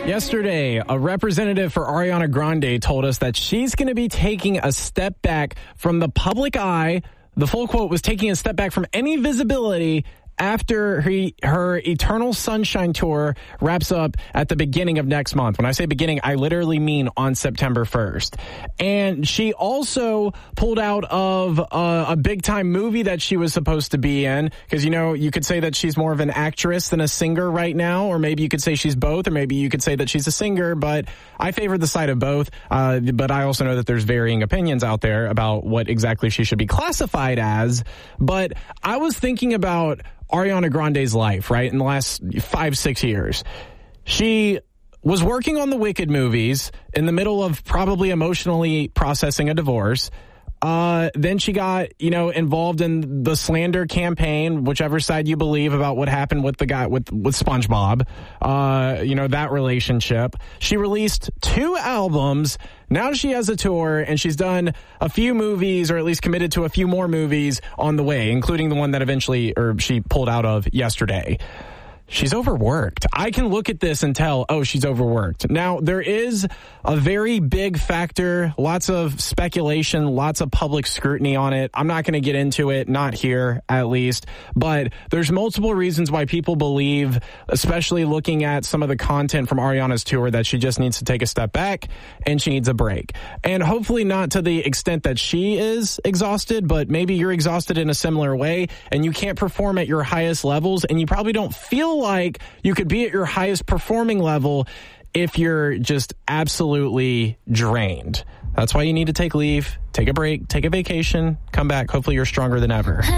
Yesterday, a representative for Ariana Grande told us that she's going to be taking a step back from the public eye. The full quote was taking a step back from any visibility after her Eternal Sunshine Tour wraps up at the beginning of next month. When I say beginning, I literally mean on September 1st. And she also pulled out of a big-time movie that she was supposed to be in, because, you know, you could say that she's more of an actress than a singer right now, or maybe you could say she's both, or maybe you could say that she's a singer, but I favor the side of both. But I also know that there's varying opinions out there about what exactly she should be classified as. But I was thinking about Ariana Grande's life, right, in the last 5-6 years. She was working on the Wicked movies in the middle of probably emotionally processing a divorce. Then she got, involved in the slander campaign, whichever side you believe, about what happened with the guy with SpongeBob, that relationship. She released 2 albums. Now she has a tour, and she's done a few movies, or at least committed to a few more movies on the way, including the one that she pulled out of yesterday. She's overworked. I can look at this and tell, she's overworked. Now, there is a very big factor, lots of speculation, lots of public scrutiny on it. I'm not going to get into it, not here at least, but there's multiple reasons why people believe, especially looking at some of the content from Ariana's tour, that she just needs to take a step back and she needs a break. And hopefully not to the extent that she is exhausted, but maybe you're exhausted in a similar way and you can't perform at your highest levels, and you probably don't feel like you could be at your highest performing level if you're just absolutely drained. That's why you need to take leave, take a break, take a vacation, come back. Hopefully you're stronger than ever.